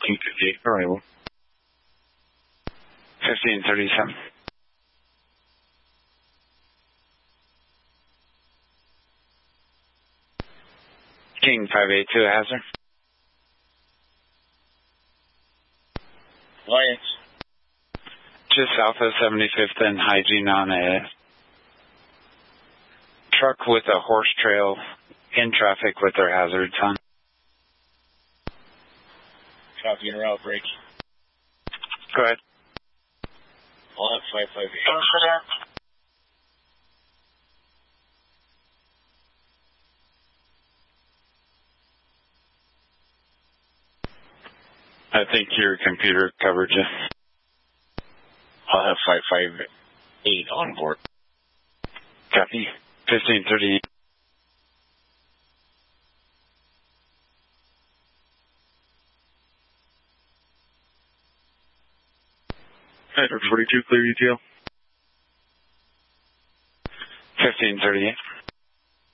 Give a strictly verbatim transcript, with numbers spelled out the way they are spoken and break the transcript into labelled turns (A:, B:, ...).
A: King fifty-eight, arrival.
B: fifteen thirty-seven. King five eight two, hazard.
A: Alliance.
B: Just south of seventy-fifth and Hygiene on a truck with a horse trail in traffic with their hazards on.
A: Copy and route break.
B: Go ahead.
A: I'll have five five eight.
B: I think your computer covered you.
A: I'll have five five eight on board.
B: Copy. fifteen thirty-eight.
A: Edward forty-two, clear E T L.
B: fifteen thirty-eight.